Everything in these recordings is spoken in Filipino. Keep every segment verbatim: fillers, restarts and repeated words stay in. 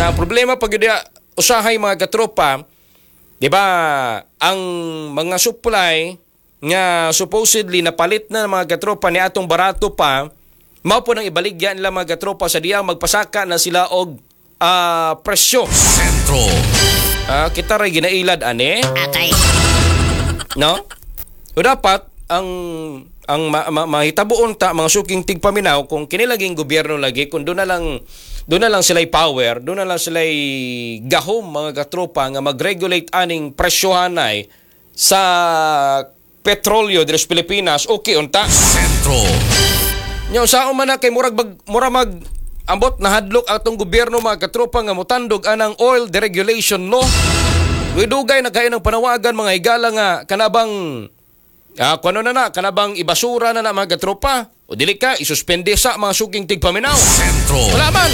Na problema pag yun usahay mga katropa, di ba, ang mga supply nga supposedly napalit na mga katropa ni atong barato pa, mao po nang ibaligyan nila mga katropa sa diya magpasaka na sila og uh, presyo. Sentro. Uh, kita ray ginailad ane. Atay. No? O dapat ang ang ma- ma- mahitabuon ta mga suking tigpaminaw kung kinilaging gobyerno lagi kung doon na lang doon na lang sila'y power, doon na lang sila'y gahom mga katropa nga mag-regulate aning presyohanay sa petrolyo dito sa Pilipinas, okay unta. Sentro. Nyo, saan man na kay murag mag, murag mag ambot na hadlok atong gobyerno mga katropa nga mutandog anang oil deregulation law. Widugay na kayo ng panawagan mga higala nga kanabang ah, kuno na na, kanabang ibasura na na mga katropa. O dili ka, isuspende sa mga suking tigpaminaw. Sentro. Wala man.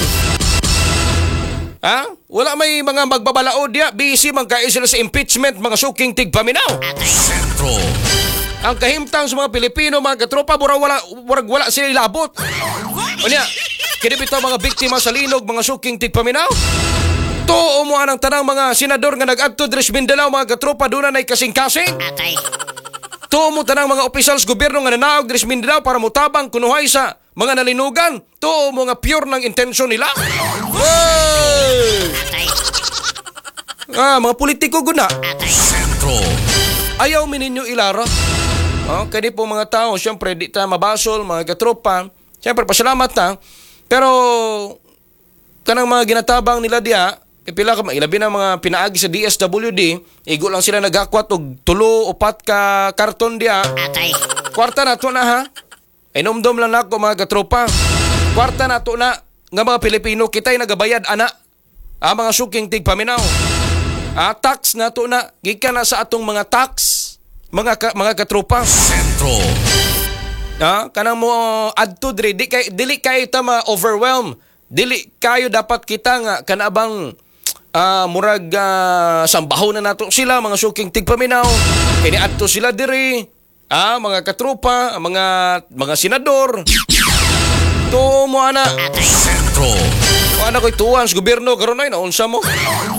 Ha? Wala may mga magbabalaod ya. Busy man kayo sila sa impeachment mga suking tigpaminaw. Sentro. Ang kahimtang sa mga Pilipino, mga katropa, murag wala, murag wala sila ilabot. O niya, kinipito mga biktima sa linog, mga suking tigpaminaw. To umuha ng tanang mga senador nga nag-adto dres Mindanao, mga katropa, doon na kasing-kasing. To mo tanang mga officials gobyerno nga nanaog dres Mindanao para mutabang kunuhay sa mga nalinugan. To mo nga pure ng intensyon nila. Hey! Ah, mga politiko guna. Sentro. Ayaw mininyo ilara. Oh, kani po mga tao, siyempre di ta mabasol, mga katropa. Siyempre pasalamat ta. Pero kanang mga ginatabang nila diya, ipila ka ilabi na mga pinaagi sa D S W D, igo lang sila nagakwat og tulo upat ka karton diya. Atay. Kwarta na to na ha. Inomdom lang nako mga katropa. Kwarta na to na nga mga Pilipino kitay nagabayad ana. Ah, mga suking tigpaminaw. Ah, tax na to na gikan na sa atong mga tax. Mga ka, mga katropa. Sentro. Ah, kanang mo adto diri di kay dili kayo ta ma-overwhelm. Dili kayo dapat kita nga kanabang uh, murag uh, sambahon na nato sila mga suking tigpaminaw. Kini adto sila diri. Ah, mga katropa, mga mga senador. To mo ana. Sentro. O ana koy tuwan sa gobyerno karon ay naunsa mo.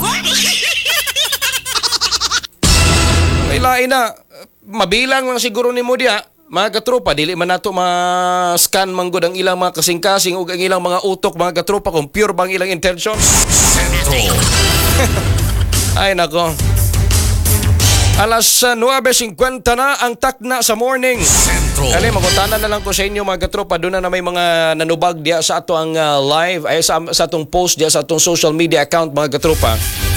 Lain na, mabilang lang siguro ni mo diya, mga katropa, dili man nato ma-scan manggod ang ilang mga kasing-kasing o ang ilang mga utok, mga katropa, kung pure bang ilang intention. Sentro. Ay nako. Alas uh, nine fifty na ang takna sa morning. Sentro. Kali, magkuntanan na lang ko sa inyo mga katropa, doon na, na may mga nanubag diya sa ato ang uh, live, ay sa, sa atong post diya sa atong social media account mga katropa.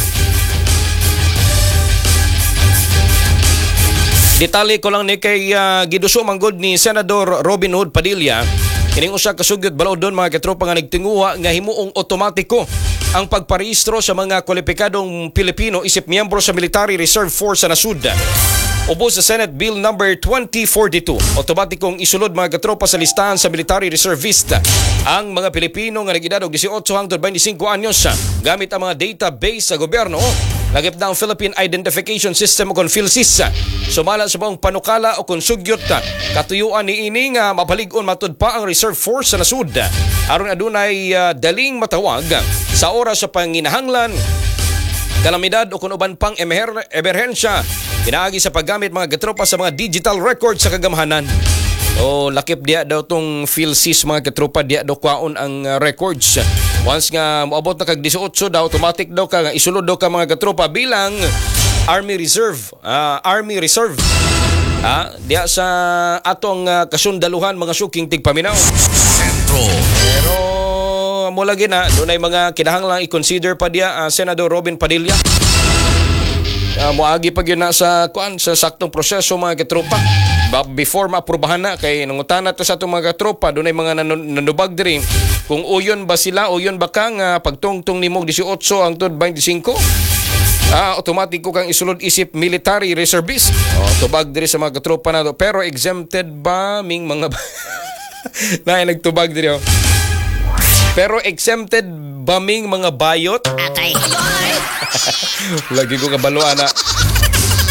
Detalye ko lang ni kay uh, giduso manggod ni Senador Robin Hood Padilla. Kining usa ka sugyot balaod doon mga katropa nga nagtinguha nga himuong otomatiko ang pagparehistro sa mga kwalipikadong Pilipino isip miyembro sa Military Reserve Force sa nasud. Ubos sa Senate Bill number twenty forty-two. Otomatikong isulod mga katropa sa listahan sa Military Reservist ang mga Pilipino nga nag-edad og eighteen hangtod twenty-five anyos gamit ang mga database sa gobyerno. Lagip na ang Philippine Identification System o kung PhilSys. Sumala sa buong panukala o kung sugyot katuyuan ni ini nga mabalig-on matud pa ang Reserve Force sa nasud. Aron adunay uh, daling matawag sa oras sa panginahanglan, kalamidad o kung uban pang emer- emerhensya. Pinaagi sa paggamit mga katropa sa mga digital records sa kagamhanan. O lakip diya daw tong PhilSys mga katropa, diya daw kwaon ang uh, records. Once nga moabot na kag eighteen daw, automatic daw ka nga isulod daw ka mga katropa bilang Army Reserve. Uh, Army Reserve. Ha? Diya sa atong uh, kasundaluhan mga suking tigpaminaw. Sentro. Pero mo lagi na, doon ay mga kinahanglang i-consider pa diya uh, Senador Robin Padilla. Uh, moagi pag yun na sa, kuan, sa saktong proseso mga katropa. Before maaprubahan na, kay nangutan natin sa itong mga katropa, doon ay mga nan- nanubag diri. Kung uyon ba sila, uyon ba kang uh, pagtungtong ni mong eighteen ang tod twenty-five, ah, automatic ko kang isulod isip military reservist. Oh, tubag diri sa mga katropa na to. Pero exempted ba ming mga... na nagtubag diri oh. Pero exempted ba ming mga bayot? Atay. Lagi ko kabaluan na.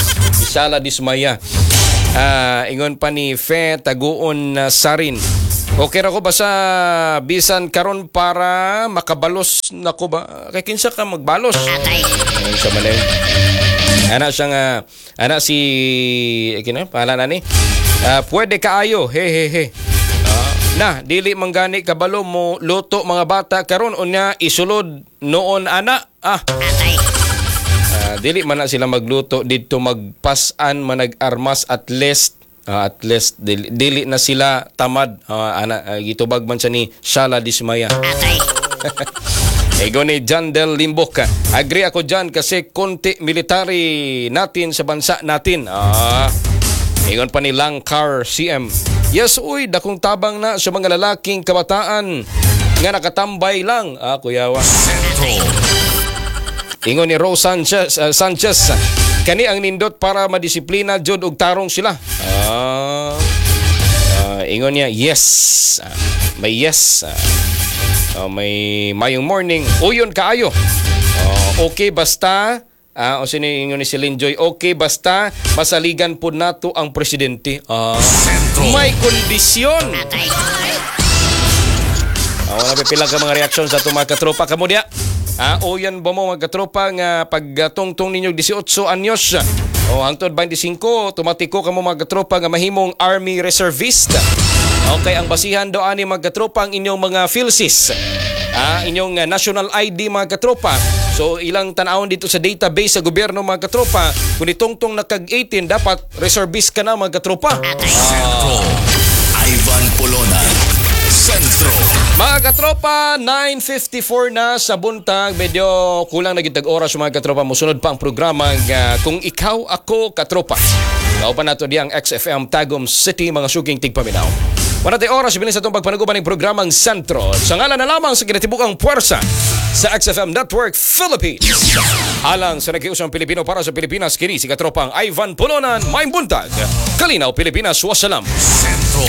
Isala dismaya. Ah, ingon pa ni Fe Taguon uh, Sarin. Okay ra ko ba sa bisan karon para makabalos nako ba? Kay kinsa ka magbalos? Ayun sa malay. Ana siya nga, ana si kina pala na ni. Uh, pwede kaayo. He he he. Uh, na dili manggani kabalo mo luto mga bata karon unya isulod noon ana. Ah. Uh, dili man na sila magluto didto magpasan manag-armas at least Uh, at least dili, dili na sila tamad uh, ana uh, gitubag man siya ni Shala Dismaya. Ego ni John Del Limbok. Agree ako dyan kasi konti military natin sa bansa natin. Ah, ingon pa ni Langkar C M. Yes, uy, dakong tabang na sa mga lalaking kabataan nga nakatambay lang. Ah, kuyawa. Ingon ni Rose Sanchez, uh, Sanchez. Kani ang nindot para madisiplina jud og tarong sila. Ah, uh, ingon niya, yes. Uh, may yes. Uh, uh, may mayong morning. Uyon kaayo. Uh, okay basta, uh, o sino ingon ni si Linjoy, okay basta masaligan po nato ang presidente. Uh, may kondisyon. Uh, wala pipila ka mga reaksyon sa itong mga katropa. Kamu dia. Ah, o yan ba mo mga katropa nga pagtungtong ninyong eighteen anyos o hangtod twenty-five tumatiko ka mo mga katropa nga mahimong army reservist. Okay, ang basihan do ani mga katropa ang inyong mga philsis. Ah, inyong uh, national I D mga katropa. So ilang tanawon dito sa database sa gobyerno mga katropa, kung itungtong nakag eighteen dapat reservist ka na mga katropa. Sentro Ivan Polonan. Sentro. Mga katropa, nine fifty-four na sa buntag. Medyo kulang na gitag oras mga katropa. Musunod pa ang programa uh, Kung Ikaw Ako Katropa. Kao pa nato diyang X F M Tagum City, mga suking tigpaminaw. Wala tayo oras, bilin sa itong pagpanaguban ng programang Sentro. Sa ngalan na lamang sa kinatibukang puwersa sa X F M Network Philippines. Alang sa nakiusang Pilipino para sa Pilipinas, kini si katropang Ivan Polonan, Maayong buntag. Kalinaw, Pilipinas, wassalam. Sentro